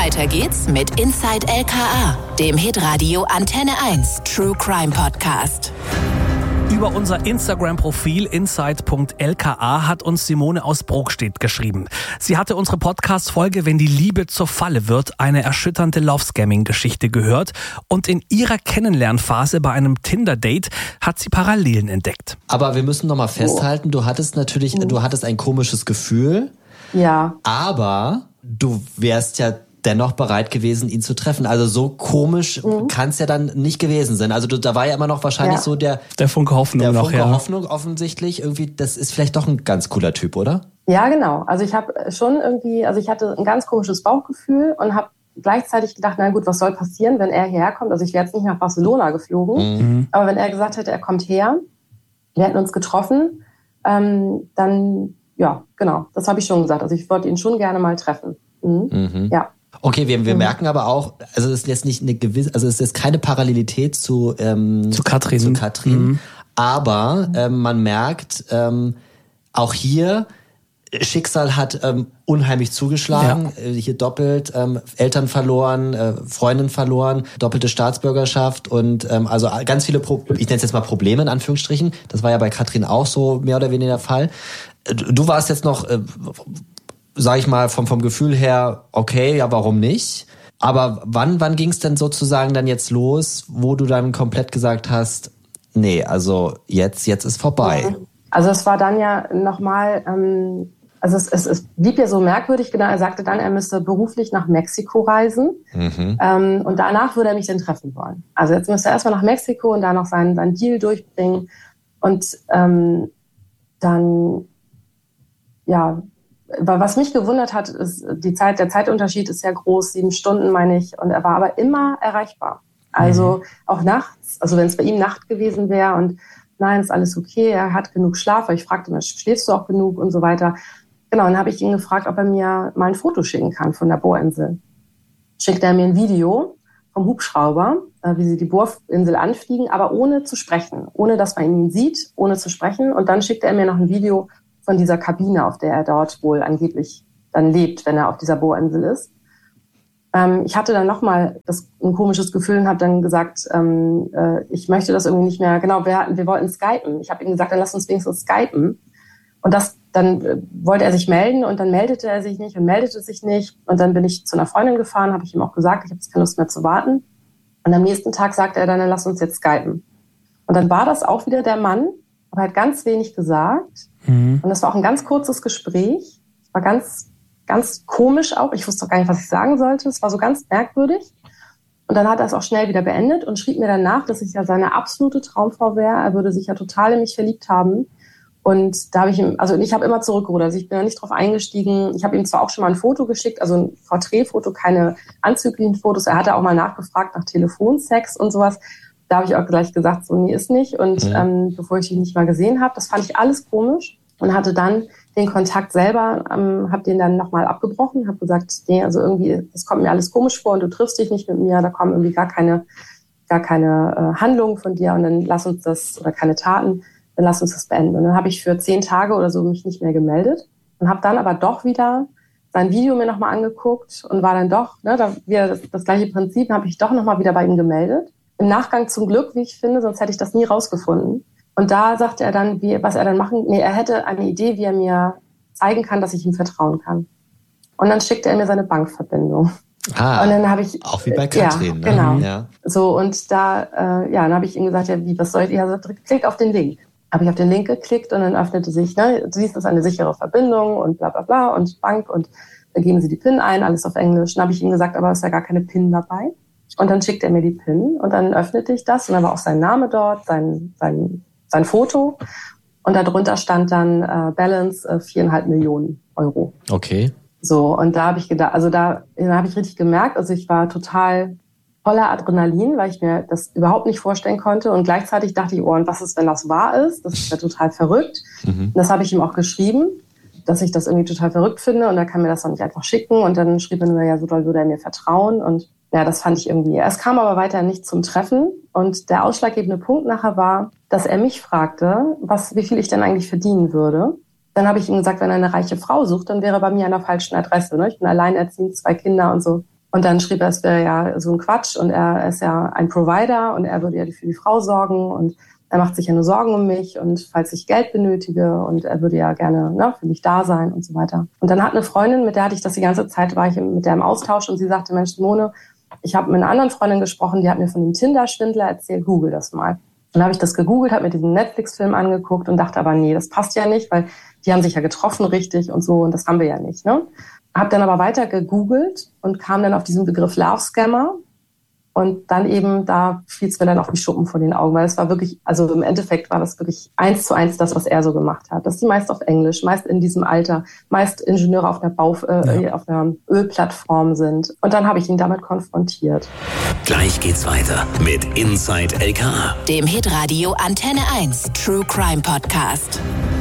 Weiter geht's mit Inside LKA, dem Hitradio Antenne 1 True Crime Podcast. Über unser Instagram-Profil inside.lka hat uns Simone aus Brokstedt geschrieben. Sie hatte unsere Podcast-Folge "Wenn die Liebe zur Falle wird", eine erschütternde Love-Scamming-Geschichte gehört. Und in ihrer Kennenlernphase bei einem Tinder-Date hat sie Parallelen entdeckt. Aber wir müssen nochmal festhalten, du hattest ein komisches Gefühl. Ja. Aber du wärst ja dennoch bereit gewesen, ihn zu treffen. Also so komisch kann es ja dann nicht gewesen sein. Also da war ja immer noch wahrscheinlich so der Funke Hoffnung der noch. Funke Hoffnung offensichtlich. Irgendwie, das ist vielleicht doch ein ganz cooler Typ, oder? Ja, genau. Also ich habe schon irgendwie, ich hatte ein ganz komisches Bauchgefühl und habe gleichzeitig gedacht, na gut, was soll passieren, wenn er hierher kommt? Also ich wäre jetzt nicht nach Barcelona geflogen, aber wenn er gesagt hätte, er kommt her, wir hätten uns getroffen, dann, ja, genau, das habe ich schon gesagt. Also ich wollte ihn schon gerne mal treffen. Ja. Okay, wir merken aber auch, also es ist jetzt nicht eine gewisse, also es ist keine Parallelität zu Katrin. Aber man merkt, auch hier, Schicksal hat unheimlich zugeschlagen, hier doppelt, Eltern verloren, Freundin verloren, doppelte Staatsbürgerschaft und also ganz viele, ich nenne es jetzt mal Probleme in Anführungsstrichen, das war ja bei Katrin auch so mehr oder weniger der Fall. Du warst jetzt noch, sag ich mal, vom Gefühl her, okay, ja, warum nicht? Aber wann ging es denn sozusagen dann jetzt los, wo du dann komplett gesagt hast, nee, also jetzt ist vorbei? Also es war dann ja nochmal, also es blieb ja so merkwürdig, genau, er sagte dann, er müsste beruflich nach Mexiko reisen und danach würde er mich dann treffen wollen. Also jetzt müsste er erstmal nach Mexiko und da noch seinen Deal durchbringen und dann, ja, was mich gewundert hat, ist, der Zeitunterschied ist ja groß, 7 Stunden meine ich, und er war aber immer erreichbar. Also auch nachts, also wenn es bei ihm Nacht gewesen wäre und nein, ist alles okay, er hat genug Schlaf, weil ich fragte ihn, schläfst du auch genug und so weiter. Genau, dann habe ich ihn gefragt, ob er mir mal ein Foto schicken kann von der Bohrinsel. Schickt er mir ein Video vom Hubschrauber, wie sie die Bohrinsel anfliegen, aber ohne zu sprechen, ohne dass man ihn sieht, ohne zu sprechen. Und dann schickt er mir noch ein Video von dieser Kabine, auf der er dort wohl angeblich dann lebt, wenn er auf dieser Bohrinsel ist. Ich hatte dann nochmal ein komisches Gefühl und habe dann gesagt, ich möchte das irgendwie nicht mehr. Genau, wir wollten skypen. Ich habe ihm gesagt, dann lass uns wenigstens skypen. Und dann wollte er sich melden und dann meldete er sich nicht und meldete sich nicht. Und dann bin ich zu einer Freundin gefahren, habe ich ihm auch gesagt, ich habe jetzt keine Lust mehr zu warten. Und am nächsten Tag sagte er dann lass uns jetzt skypen. Und dann war das auch wieder der Mann, aber er hat ganz wenig gesagt. Und das war auch ein ganz kurzes Gespräch. Es war ganz, ganz komisch auch. Ich wusste auch gar nicht, was ich sagen sollte. Es war so ganz merkwürdig. Und dann hat er es auch schnell wieder beendet und schrieb mir danach, dass ich ja seine absolute Traumfrau wäre. Er würde sich ja total in mich verliebt haben. Und da habe ich ihm, also ich habe immer zurückgerudert. Also ich bin da nicht drauf eingestiegen. Ich habe ihm zwar auch schon mal ein Foto geschickt, also ein Porträtfoto, keine anzüglichen Fotos. Er hatte auch mal nachgefragt nach Telefonsex und sowas. Da habe ich auch gleich gesagt, so nee, ist nicht. Und bevor ich ihn nicht mal gesehen habe, das fand ich alles komisch und hatte dann den Kontakt selber, habe den dann nochmal abgebrochen, habe gesagt, nee, also irgendwie, das kommt mir alles komisch vor und du triffst dich nicht mit mir, da kommen irgendwie gar keine Handlungen von dir und dann lass uns das, oder keine Taten, dann lass uns das beenden. Und dann habe ich für 10 Tage oder so mich nicht mehr gemeldet und habe dann aber doch wieder sein Video mir nochmal angeguckt und war dann doch, da wieder das gleiche Prinzip, habe ich doch nochmal wieder bei ihm gemeldet. Im Nachgang zum Glück, wie ich finde, sonst hätte ich das nie rausgefunden. Und da sagte er dann, was er dann er hätte eine Idee, wie er mir zeigen kann, dass ich ihm vertrauen kann. Und dann schickte er mir seine Bankverbindung. Und dann habe ich auch wie bei Katrin. Ja, genau. Ja. So, und dann habe ich ihm gesagt, ja, was soll ich? Also, klick auf den Link. Habe ich auf den Link geklickt und dann öffnete sich, du siehst, das ist eine sichere Verbindung und bla bla bla und Bank und da geben Sie die PIN ein, alles auf Englisch. Dann habe ich ihm gesagt, aber es ist ja gar keine PIN dabei. Und dann schickt er mir die PIN und dann öffnete ich das und dann war auch sein Name dort, sein Foto und darunter stand dann Balance 4,5 Millionen Euro. Okay. So, und da habe ich gedacht, also da habe ich richtig gemerkt, also ich war total voller Adrenalin, weil ich mir das überhaupt nicht vorstellen konnte und gleichzeitig dachte ich, und was ist, wenn das wahr ist? Das ist ja total verrückt. Und das habe ich ihm auch geschrieben, dass ich das irgendwie total verrückt finde und er kann mir das dann nicht einfach schicken und dann schrieb er nur, ja, so doll würde er mir vertrauen und ja, das fand ich irgendwie. Es kam aber weiter nicht zum Treffen und der ausschlaggebende Punkt nachher war, dass er mich fragte, wie viel ich denn eigentlich verdienen würde. Dann habe ich ihm gesagt, wenn er eine reiche Frau sucht, dann wäre er bei mir an der falschen Adresse. Ne? Ich bin alleinerziehend, 2 Kinder und so. Und dann schrieb er, es wäre ja so ein Quatsch und er ist ja ein Provider und er würde ja für die Frau sorgen und er macht sich ja nur Sorgen um mich und falls ich Geld benötige und er würde ja gerne für mich da sein und so weiter. Und dann hat eine Freundin, mit der hatte ich das die ganze Zeit, war ich mit der im Austausch und sie sagte, Mensch, Simone, ich habe mit einer anderen Freundin gesprochen, die hat mir von dem Tinder-Schwindler erzählt, google das mal. Dann habe ich das gegoogelt, habe mir diesen Netflix-Film angeguckt und dachte aber, nee, das passt ja nicht, weil die haben sich ja getroffen richtig und so und das haben wir ja nicht. Ne? Habe dann aber weiter gegoogelt und kam dann auf diesen Begriff Love Scammer. Und dann eben, da fiel es mir dann auch wie Schuppen vor den Augen, weil es war wirklich, also im Endeffekt war das wirklich 1:1 das, was er so gemacht hat. Dass die meist auf Englisch, meist in diesem Alter, meist Ingenieure auf einer auf einer Ölplattform sind. Und dann habe ich ihn damit konfrontiert. Gleich geht's weiter mit Inside LKA, dem Hitradio Antenne 1 True Crime Podcast.